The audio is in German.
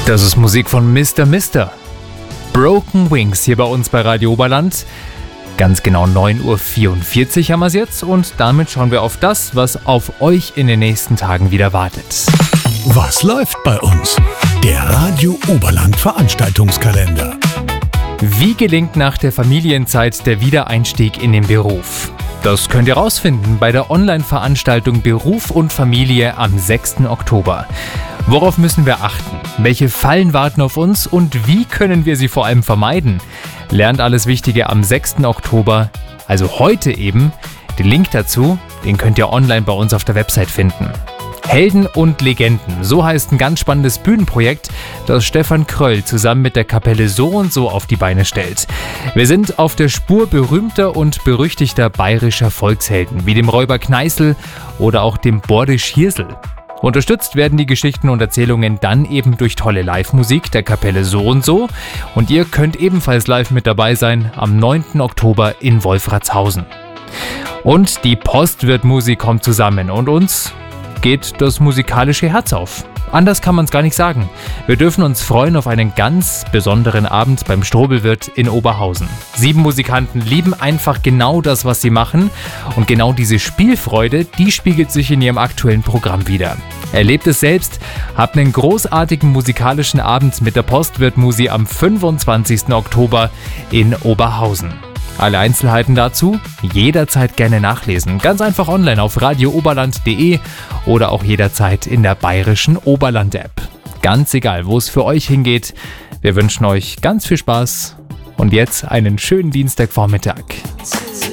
Das ist Musik von Mr. Mister. Broken Wings hier bei uns bei Radio Oberland. Ganz genau 9:44 Uhr haben wir es jetzt und damit schauen wir auf das, was auf euch in den nächsten Tagen wieder wartet. Was läuft bei uns? Der Radio Oberland Veranstaltungskalender. Wie gelingt nach der Familienzeit der Wiedereinstieg in den Beruf? Das könnt ihr rausfinden bei der Online-Veranstaltung Beruf und Familie am 6. Oktober. Worauf müssen wir achten? Welche Fallen warten auf uns und wie können wir sie vor allem vermeiden? Lernt alles Wichtige am 6. Oktober, also heute eben. Den Link dazu, den könnt ihr online bei uns auf der Website finden. Helden und Legenden, so heißt ein ganz spannendes Bühnenprojekt, das Stefan Kröll zusammen mit der Kapelle So und So auf die Beine stellt. Wir sind auf der Spur berühmter und berüchtigter bayerischer Volkshelden, wie dem Räuber Kneißl oder auch dem Bordisch Hirsel. Unterstützt werden die Geschichten und Erzählungen dann eben durch tolle Live-Musik der Kapelle So und So. Und ihr könnt ebenfalls live mit dabei sein am 9. Oktober in Wolfratshausen. Und die Postwirtmusik kommt zusammen und uns geht das musikalische Herz auf. Anders kann man es gar nicht sagen. Wir dürfen uns freuen auf einen ganz besonderen Abend beim Strobelwirt in Oberhausen. 7 Musikanten lieben einfach genau das, was sie machen. Und genau diese Spielfreude, die spiegelt sich in ihrem aktuellen Programm wider. Erlebt es selbst, habt einen großartigen musikalischen Abend mit der Postwirtmusik am 25. Oktober in Oberhausen. Alle Einzelheiten dazu jederzeit gerne nachlesen. Ganz einfach online auf radiooberland.de oder auch jederzeit in der bayerischen Oberland-App. Ganz egal, wo es für euch hingeht. Wir wünschen euch ganz viel Spaß und jetzt einen schönen Dienstagvormittag.